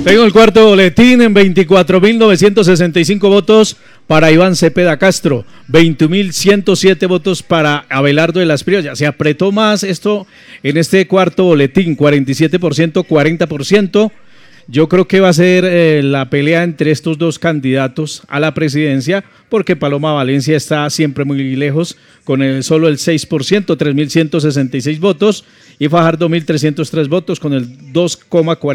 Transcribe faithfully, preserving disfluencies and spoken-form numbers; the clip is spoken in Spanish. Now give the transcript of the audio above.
Tengo el cuarto boletín en veinticuatro mil novecientos sesenta y cinco votos para Iván Cepeda Castro, veinte mil ciento siete votos para Abelardo de las Priollas. Se apretó más esto en este cuarto boletín, cuarenta y siete por ciento, cuarenta por ciento. Yo creo que va a ser eh, la pelea entre estos dos candidatos a la presidencia, porque Paloma Valencia está siempre muy lejos, con el, solo el seis por ciento, tres mil ciento sesenta y seis votos, y Fajardo mil trescientos tres votos, con el dos coma cuarenta por ciento.